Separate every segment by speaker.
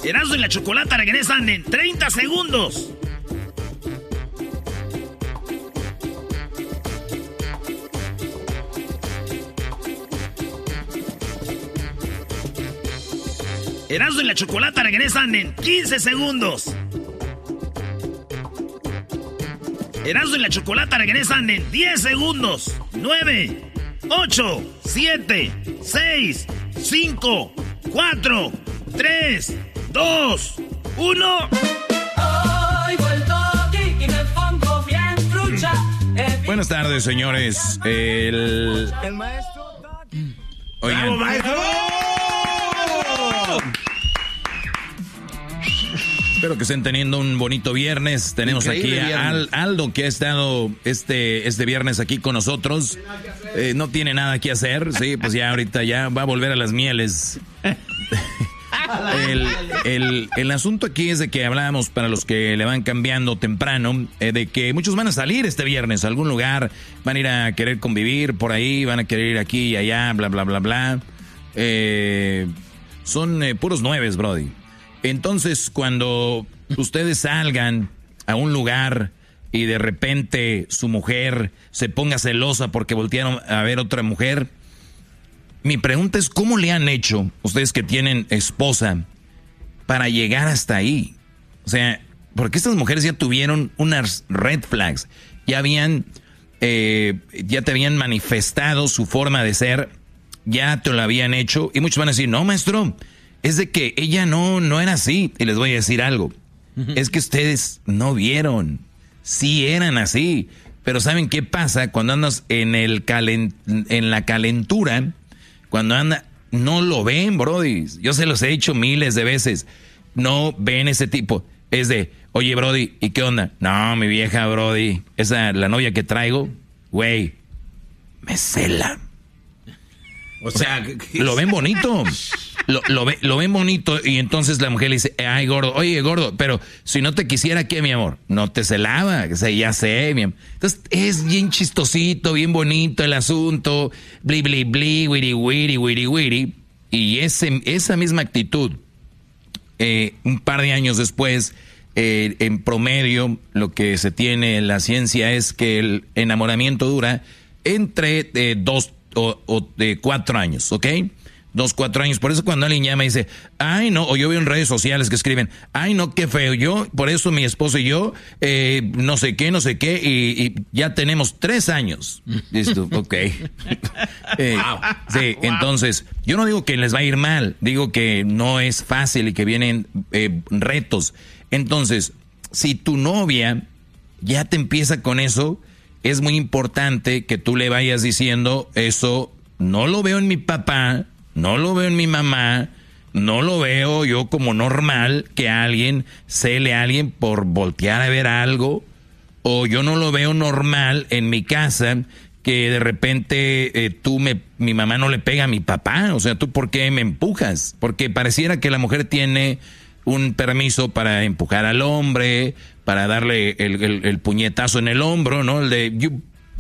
Speaker 1: Erasmo y la Chocolata regresan en 30 segundos. Erasmo y la Chocolata regresan en 15 segundos. Erasmo y la Chocolata regresan en 10 segundos. 9, 8, 7, 6, 5, 4, 3, 2, 1.
Speaker 2: Buenas tardes, señores. El
Speaker 3: maestro.
Speaker 2: Oigan.
Speaker 1: ¡Bravo, maestro!
Speaker 2: Espero que estén teniendo un bonito viernes. Tenemos
Speaker 4: Increíble
Speaker 2: aquí a Aldo, que ha estado este viernes aquí con nosotros. No tiene nada que hacer, sí, pues ya ahorita ya va a volver a las mieles. El asunto aquí es de que hablábamos, para los que le van cambiando temprano, de que muchos van a salir este viernes a algún lugar, van a ir a querer convivir por ahí, van a querer ir aquí y allá, bla, bla, bla, bla. Son puros nueves, brody. Entonces, cuando ustedes salgan a un lugar y de repente su mujer se ponga celosa porque voltearon a ver otra mujer, mi pregunta es, ¿cómo le han hecho ustedes que tienen esposa para llegar hasta ahí? O sea, porque estas mujeres ya tuvieron unas red flags, ya te habían manifestado su forma de ser, ya te lo habían hecho, y muchos van a decir, no, maestro, es de que ella no era así. Y les voy a decir algo, es que ustedes no vieron, sí eran así, pero ¿saben qué pasa? Cuando andas en la calentura, cuando anda, no lo ven, brody. Yo se los he dicho miles de veces, no ven ese tipo. Es de, oye, brody, ¿y qué onda? No, mi vieja, brody, la novia que traigo, güey, me cela.
Speaker 4: O sea,
Speaker 2: lo ven bonito. Lo ven bonito, y entonces la mujer le dice, ay, gordo, oye, gordo, pero si no te quisiera, ¿qué, mi amor? No te celaba, o sea, ya sé, mi amor. Entonces es bien chistosito, bien bonito el asunto, bli, bli, bli, wiri, wiri, wiri, wiri, y esa misma actitud, un par de años después, en promedio, lo que se tiene en la ciencia es que el enamoramiento dura entre 2 o 4 años, ¿ok? 2-4 años. Por eso cuando alguien llama y dice, ay no, o yo veo en redes sociales que escriben, ay no, qué feo, yo, por eso mi esposo y yo, no sé qué, y ya tenemos 3 años. Listo, ok. Sí, entonces, yo no digo que les va a ir mal, digo que no es fácil y que vienen retos. Entonces, si tu novia ya te empieza con eso, es muy importante que tú le vayas diciendo, eso no lo veo en mi papá, no lo veo en mi mamá, no lo veo yo como normal que alguien cele a alguien por voltear a ver algo, o yo no lo veo normal en mi casa que de repente mi mamá no le pega a mi papá. O sea, ¿tú por qué me empujas? Porque pareciera que la mujer tiene un permiso para empujar al hombre, para darle el puñetazo en el hombro, ¿no? El de...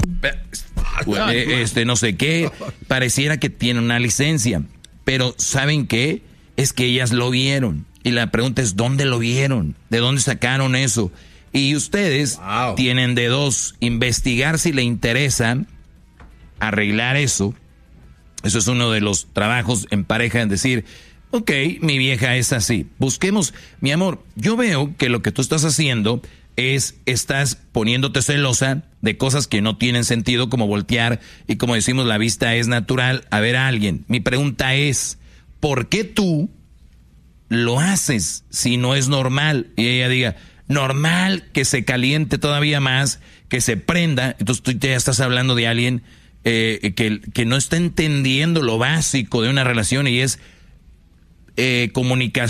Speaker 2: no sé qué, pareciera que tiene una licencia, pero ¿saben qué? Es que ellas lo vieron, y la pregunta es, ¿dónde lo vieron? ¿De dónde sacaron eso? Y ustedes tienen de dos: investigar si le interesa, arreglar eso. Eso es uno de los trabajos en pareja, en decir, ok, mi vieja es así, busquemos, mi amor, yo veo que lo que tú estás haciendo estás poniéndote celosa de cosas que no tienen sentido, como voltear, y como decimos, la vista es natural, a ver a alguien. Mi pregunta es, ¿por qué tú lo haces si no es normal? Y ella diga, normal que se caliente todavía más, que se prenda. Entonces tú ya estás hablando de alguien que no está entendiendo lo básico de una relación, y es